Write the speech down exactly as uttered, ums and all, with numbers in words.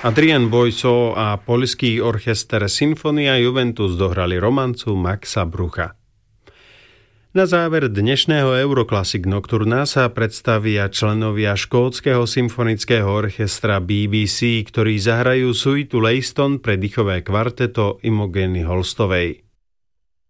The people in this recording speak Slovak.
Adrian Boyso a poľský orchester Sinfonia Juventus dohrali romancu Maxa Brucha. Na záver dnešného Euroclassic Nocturna sa predstavia členovia škótskeho symfonického orchestra bé bé cé, ktorí zahrajú suitu Leiston pre dýchové kvarteto Imogeny Holstovej.